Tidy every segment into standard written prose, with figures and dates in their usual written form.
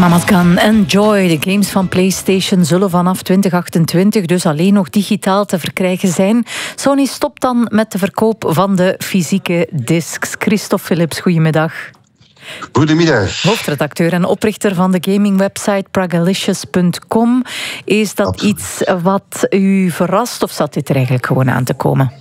Mamad Khan en Joy, de games van PlayStation, zullen vanaf 2028 dus alleen nog digitaal te verkrijgen zijn. Sony stopt dan met de verkoop van de fysieke discs. Christophe Philips, goedemiddag. Goedemiddag. Hoofdredacteur en oprichter van de gamingwebsite Pragalicious.com. Is dat Absoluut iets wat u verrast of zat dit er eigenlijk gewoon aan te komen?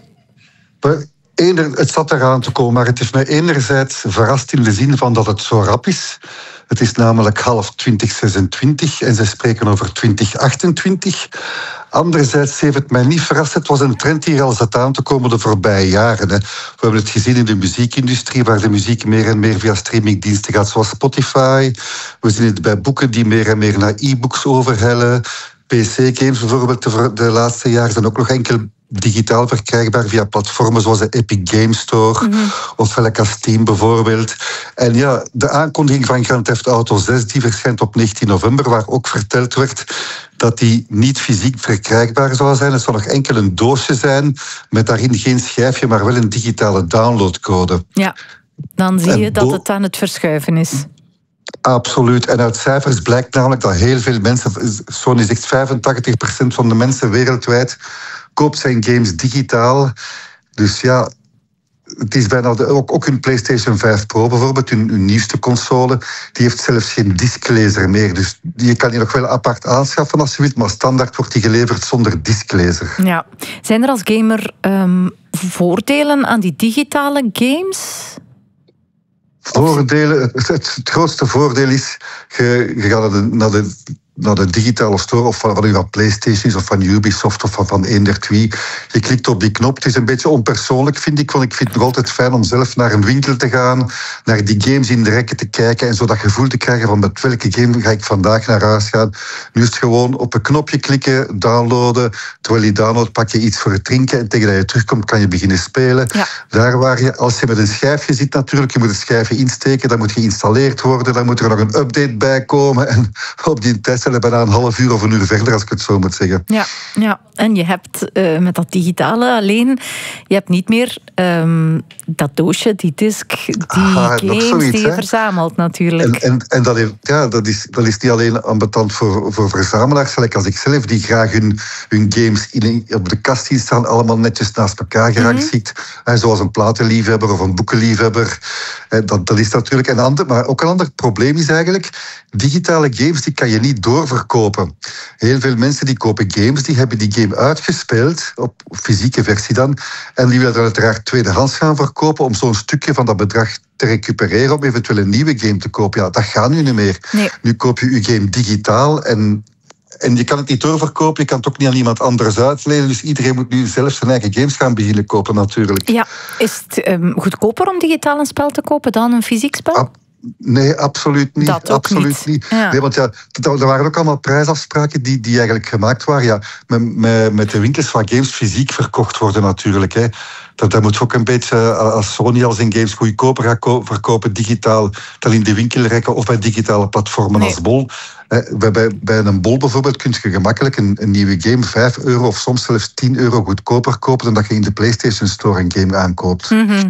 Het zat eraan te komen, maar het is mij enerzijds verrast in de zin van dat het zo rap is. Het is namelijk half 2026 en ze spreken over 2028. Anderzijds heeft het mij niet verrast. Het was een trend die al zat aan te komen de voorbije jaren. We hebben het gezien in de muziekindustrie, waar de muziek meer en meer via streamingdiensten gaat, zoals Spotify. We zien het bij boeken die meer en meer naar e-books overhellen. PC-games bijvoorbeeld de laatste jaren zijn ook nog enkel digitaal verkrijgbaar via platformen zoals de Epic Games Store of als Steam bijvoorbeeld. En ja, de aankondiging van Grand Theft Auto 6 die verschijnt op 19 november, waar ook verteld werd dat die niet fysiek verkrijgbaar zou zijn. Het zal nog enkel een doosje zijn met daarin geen schijfje, maar wel een digitale downloadcode. Ja, dan zie je dat het aan het verschuiven is. Absoluut. En uit cijfers blijkt namelijk dat heel veel mensen, Sony zegt 85% van de mensen wereldwijd koopt zijn games digitaal. Dus ja, het is bijna ook hun PlayStation 5 Pro bijvoorbeeld, hun nieuwste console, die heeft zelfs geen disklezer meer. Dus je kan die nog wel apart aanschaffen als je wilt, maar standaard wordt die geleverd zonder disklezer. Ja. Zijn er als gamer voordelen aan die digitale games? Voordelen, het grootste voordeel is, je gaat naar de digitale store, of van uw PlayStation is, of van Ubisoft, of van eender wie. Je klikt op die knop. Het is een beetje onpersoonlijk, vind ik, want ik vind het nog altijd fijn om zelf naar een winkel te gaan, naar die games in de rekken te kijken en zo dat gevoel te krijgen van met welke game ga ik vandaag naar huis gaan. Nu is het gewoon op een knopje klikken, downloaden. Terwijl je downloadt, pak je iets voor het drinken en tegen dat je terugkomt kan je beginnen spelen. Ja. Daar waar je, als je met een schijfje zit natuurlijk, je moet het schijfje insteken, dan moet geïnstalleerd worden, dan moet er nog een update bij komen en op die tijd bijna een half uur of een uur verder, als ik het zo moet zeggen. Ja. En je hebt met dat digitale alleen, je hebt niet meer dat doosje, die disc, die games zoiets, die je verzamelt natuurlijk. En dat is niet alleen ambetant voor verzamelaars, gelijk als ik zelf, die graag hun games op de kast zien staan, allemaal netjes naast elkaar geraakt ziet. Zoals een platenliefhebber of een boekenliefhebber. Dat is natuurlijk maar ook een ander probleem is eigenlijk, digitale games die kan je niet doorverkopen. Heel veel mensen die kopen games, die hebben die game uitgespeeld, op fysieke versie dan, en die willen dan uiteraard tweedehands gaan verkopen om zo'n stukje van dat bedrag te recupereren om eventueel een nieuwe game te kopen. Ja, dat gaat nu niet meer. Nee. Nu koop je je game digitaal en je kan het niet doorverkopen, je kan het ook niet aan iemand anders uitlenen. Dus iedereen moet nu zelf zijn eigen games gaan beginnen kopen natuurlijk. Ja, is het goedkoper om digitaal een spel te kopen dan een fysiek spel? Nee, absoluut niet. Dat ook absoluut niet. Ja. Nee, want er waren ook allemaal prijsafspraken die eigenlijk gemaakt waren. Ja, met de winkels waar games fysiek verkocht worden natuurlijk. Hè. Dat moet ook een beetje, als Sony al zijn games goedkoper gaat verkopen digitaal dan in de winkelrekken of bij digitale platformen als Bol. Bij een Bol bijvoorbeeld kun je gemakkelijk een nieuwe game €5 of soms zelfs €10 goedkoper kopen dan dat je in de PlayStation Store een game aankoopt.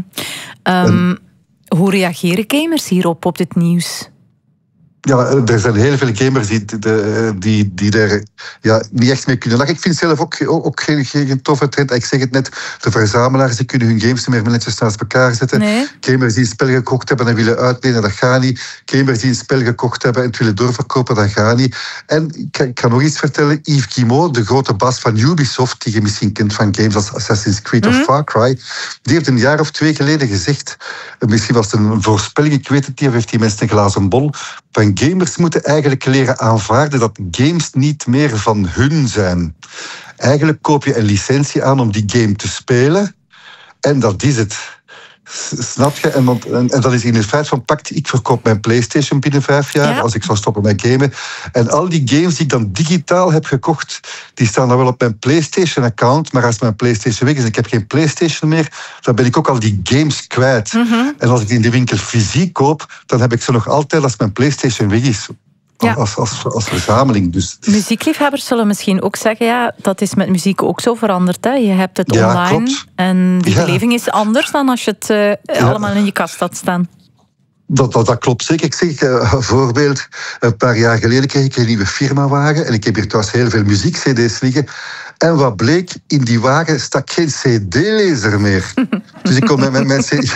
Hoe reageren gamers hierop, op dit nieuws? Ja, er zijn heel veel gamers die er niet echt mee kunnen lachen. Ik vind zelf ook geen toffe trend. Ik zeg het net, de verzamelaars die kunnen hun games niet meer netjes naast elkaar zetten. Nee. Gamers die een spel gekocht hebben en willen uitlenen, dat gaat niet. Gamers die een spel gekocht hebben en het willen doorverkopen, dat gaat niet. En ik kan nog iets vertellen. Yves Guillemot, de grote baas van Ubisoft, die je misschien kent van games als Assassin's Creed of Far Cry, die heeft een jaar of 2 geleden gezegd, misschien was het een voorspelling, ik weet het niet, of heeft die mensen een glazen bol, van gamers moeten eigenlijk leren aanvaarden dat games niet meer van hun zijn. Eigenlijk koop je een licentie aan om die game te spelen en dat is het. Snap je? En dat is in het feit van, ik verkoop mijn PlayStation binnen 5 jaar, als ik zou stoppen met gamen. En al die games die ik dan digitaal heb gekocht, die staan dan wel op mijn PlayStation-account, maar als mijn PlayStation weg is en ik heb geen PlayStation meer, dan ben ik ook al die games kwijt. En als ik die in de winkel fysiek koop, dan heb ik ze nog altijd als mijn PlayStation weg is. Ja. Als verzameling. Dus. Muziekliefhebbers zullen misschien ook zeggen, dat is met muziek ook zo veranderd. Hè? Je hebt het online klopt. en die beleving is anders dan als je het allemaal in je kast had staan. Dat klopt zeker. Ik zeg een voorbeeld. Een paar jaar geleden kreeg ik een nieuwe firmawagen. En ik heb hier trouwens heel veel muziek-cd's liggen. En wat bleek, in die wagen stak geen cd-lezer meer. Dus ik kon met mijn cd...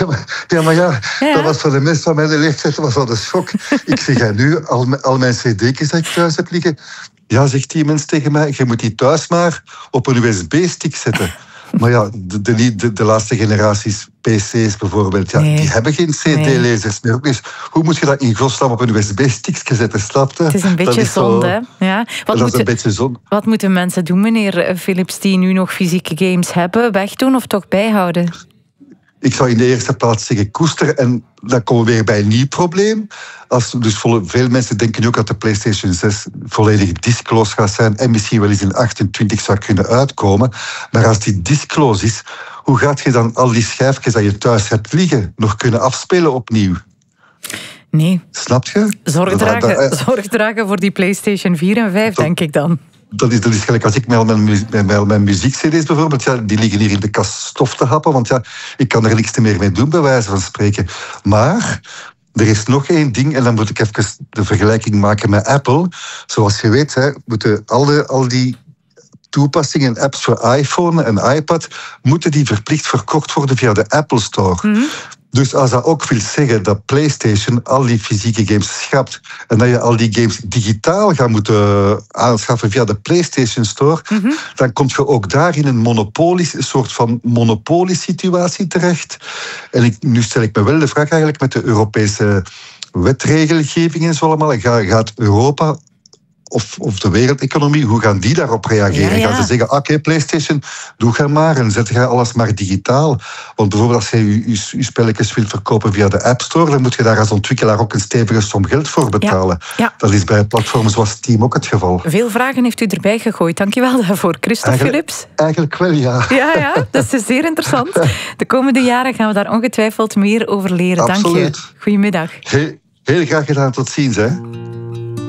dat was voor de mensen van mijn leeftijd, dat was wel een schok. Ik zeg, en nu, al mijn cd'tjes dat ik thuis heb liggen... Ja, zegt die mens tegen mij, je moet die thuis maar op een USB-stick zetten. Maar ja, de laatste generaties PC's bijvoorbeeld, die hebben geen CD-lezers meer. Dus hoe moet je dat in godsnaam op een USB-stickje zetten, snap je? Het is een beetje zonde. Ja. Wat moeten mensen doen, meneer Philips, die nu nog fysieke games hebben? Wegdoen of toch bijhouden? Ik zou in de eerste plaats zeggen koester. En dan komen we weer bij een nieuw probleem. Veel mensen denken nu ook dat de PlayStation 6 volledig diskloos gaat zijn en misschien wel eens in 28 zou kunnen uitkomen. Maar als die diskloos is, hoe gaat je dan al die schijfjes dat je thuis hebt liggen nog kunnen afspelen opnieuw? Nee. Snap je? Zorg dragen voor die PlayStation 4 en 5, denk ik dan. Dat is gelijk als ik met mijn muziek-cd's bijvoorbeeld, die liggen hier in de kast stof te happen, want ik kan er niks meer mee doen, bij wijze van spreken. Maar er is nog één ding, en dan moet ik even de vergelijking maken met Apple. Zoals je weet, moeten al die toepassingen en apps voor iPhone en iPad, moeten die verplicht verkocht worden via de Apple Store. Mm-hmm. Dus als dat ook wil zeggen dat PlayStation al die fysieke games schrapt en dat je al die games digitaal gaat moeten aanschaffen via de PlayStation Store, dan kom je ook daar in een soort van monopoliesituatie terecht. En nu stel ik me wel de vraag eigenlijk met de Europese wetregelgeving en zo allemaal, gaat Europa of de wereldeconomie, hoe gaan die daarop reageren? Gaan ze zeggen, oké, PlayStation, doe ga maar en zet je alles maar digitaal. Want bijvoorbeeld als je je spelletjes wilt verkopen via de App Store, dan moet je daar als ontwikkelaar ook een stevige som geld voor betalen. Ja. Dat is bij platforms zoals Steam ook het geval. Veel vragen heeft u erbij gegooid. Dankjewel daarvoor, Christophe Philips. Eigenlijk wel, ja. Ja, dat is zeer interessant. De komende jaren gaan we daar ongetwijfeld meer over leren. Absoluut. Dank je. Goedemiddag. Heel graag gedaan. Tot ziens, hè.